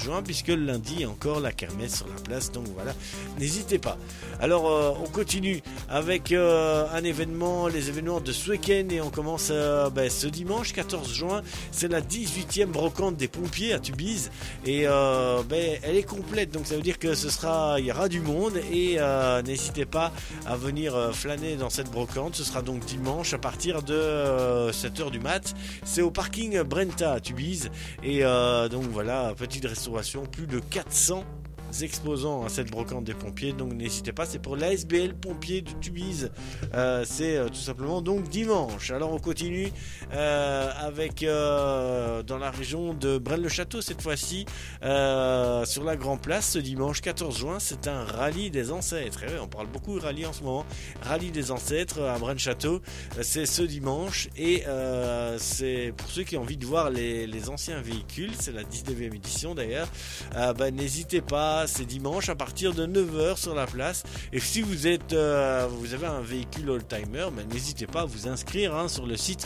juin, puisque le lundi il y a encore la kermesse sur la place, donc voilà, n'hésitez pas. Alors on continue avec un événement, les événements de ce week-end, et on commence ce dimanche 14 juin, c'est la 18e brocante des pompiers à Tubize, et elle est complète, donc ça veut dire que il y aura du monde, et n'hésitez pas à venir flâner dans cette brocante. Ce sera donc dimanche à partir de 7h du mat. C'est au parking Brenta à Tubize, et donc voilà, petite restauration, plus de 400 exposants à cette brocante des pompiers, donc n'hésitez pas, c'est pour l'ASBL Pompiers de Tubize, c'est tout simplement donc dimanche. Alors on continue avec dans la région de Braine-le-Château cette fois-ci, sur la Grand Place, ce dimanche 14 juin, c'est un rallye des ancêtres. Et ouais, on parle beaucoup de rallye en ce moment, rallye des ancêtres à Braine-le-Château, c'est ce dimanche, et c'est pour ceux qui ont envie de voir les anciens véhicules, c'est la 19e édition d'ailleurs, n'hésitez pas, c'est dimanche à partir de 9h sur la place. Et si vous avez un véhicule oldtimer, n'hésitez pas à vous inscrire sur le site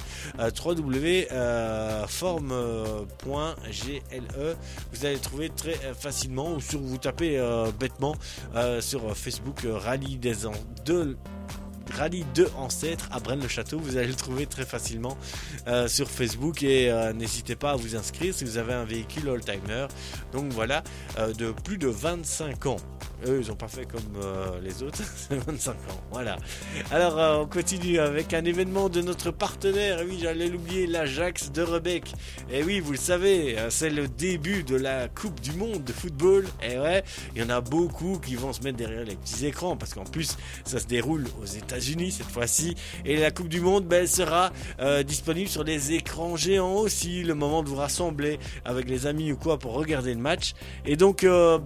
www.forme.gle. Vous allez trouver très facilement, ou vous tapez bêtement sur Facebook Rallye Rallye 2 Ancêtres à Braine-le-Château, vous allez le trouver très facilement sur Facebook, et n'hésitez pas à vous inscrire si vous avez un véhicule oldtimer, donc voilà, de plus de 25 ans. Eux, ils n'ont pas fait comme les autres, c'est 25 ans, voilà. Alors, on continue avec un événement de notre partenaire, oui, j'allais l'oublier, l'Ajax de Rebec. Et oui, vous le savez, c'est le début de la Coupe du Monde de football. Et ouais, il y en a beaucoup qui vont se mettre derrière les petits écrans, parce qu'en plus, ça se déroule aux États-Unis cette fois-ci. Et la Coupe du Monde, elle sera disponible sur les écrans géants aussi, le moment de vous rassembler avec les amis ou quoi pour regarder le match. Et donc,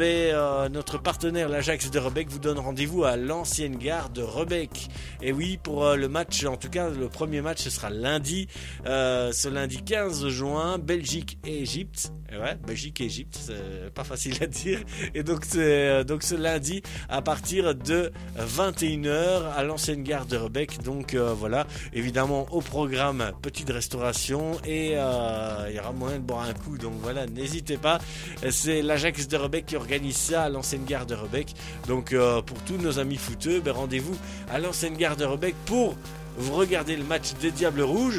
notre partenaire, l'Ajax de Rebec, vous donne rendez-vous à l'ancienne gare de Rebec. Et oui, pour le match, en tout cas le premier match, ce sera lundi, ce lundi 15 juin, Belgique et Égypte. Et ouais, Belgique et Égypte, c'est pas facile à dire. Et donc c'est ce lundi à partir de 21h à l'ancienne gare de Rebec. Donc voilà, évidemment au programme petite restauration, et il y aura moyen de boire un coup. Donc voilà, n'hésitez pas. C'est l'Ajax de Rebec qui organise ça à l'ancienne gare de Rebec. Donc pour tous nos amis footeux, rendez-vous à l'ancienne gare de Rebec pour vous regarder le match des Diables Rouges,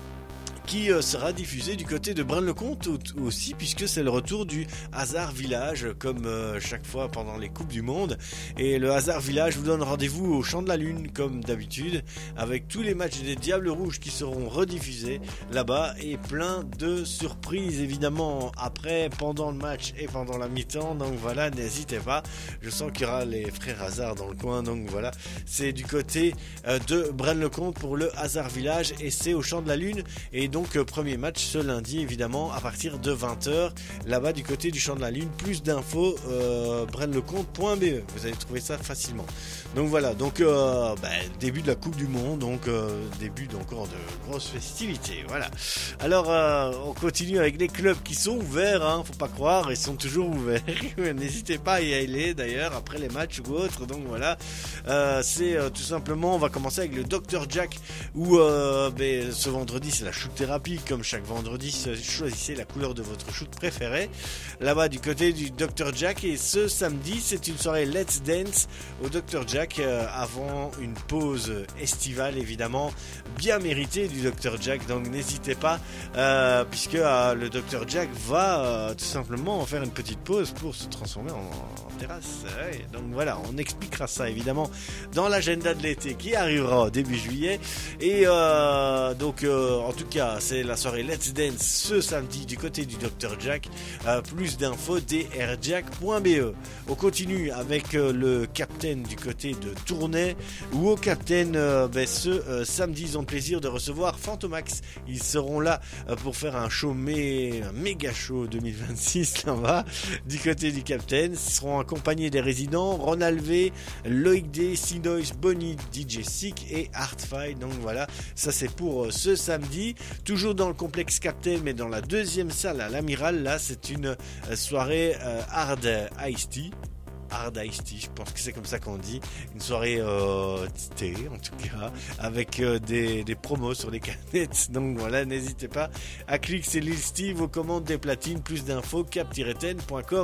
qui sera diffusé du côté de Braine-le-Comte aussi, puisque c'est le retour du Hasard Village, comme chaque fois pendant les Coupes du Monde. Et le Hasard Village vous donne rendez-vous au Champ de la Lune, comme d'habitude, avec tous les matchs des Diables Rouges qui seront rediffusés là-bas, et plein de surprises évidemment après, pendant le match et pendant la mi-temps. Donc voilà, n'hésitez pas, je sens qu'il y aura les frères Hasard dans le coin, donc voilà, c'est du côté de Braine-le-Comte pour le Hasard Village, et c'est au Champ de la Lune. Et donc premier match ce lundi évidemment à partir de 20h là-bas du côté du Champ de la Lune. Plus d'infos braine-le-comte.be, vous allez trouver ça facilement. Donc voilà, donc début de la Coupe du Monde, donc début encore de grosses festivités, voilà. Alors on continue avec les clubs qui sont ouverts, faut pas croire, ils sont toujours ouverts. N'hésitez pas à y aller d'ailleurs après les matchs ou autres. Donc voilà, c'est tout simplement, on va commencer avec le Dr Jack, où ce vendredi c'est la shoot thérapie, comme chaque vendredi. Choisissez la couleur de votre shoot préférée là-bas du côté du Dr Jack. Et ce samedi c'est une soirée Let's Dance au Dr Jack, avant une pause estivale évidemment bien méritée du Dr Jack. Donc n'hésitez pas, puisque le Dr Jack va tout simplement faire une petite pause pour se transformer en terrasse. Ouais, donc voilà, on expliquera ça évidemment dans l'agenda de l'été qui arrivera début juillet. Et donc en tout cas c'est la soirée Let's Dance ce samedi du côté du Dr Jack. Plus d'infos drjack.be. On continue avec le Captain du côté de Tournai, où au Captain ce samedi ils ont le plaisir de recevoir Fantomax. Ils seront là pour faire un show, un méga show 2026 là-bas du côté du Captain. Ils seront accompagnés des résidents Ronald V, Loïc D, Sinois, Bonnie, DJ Sick et Artfile. Donc voilà, ça c'est pour ce samedi, toujours dans le complexe Captain, mais dans la deuxième salle à l'Amiral. Là c'est une soirée Hard Ice Tea, je pense que c'est comme ça qu'on dit, une soirée thé en tout cas, avec des promos sur les canettes. Donc voilà, n'hésitez pas à cliquer, c'est Lil Steve aux commandes des platines. Plus d'infos cap-10.com.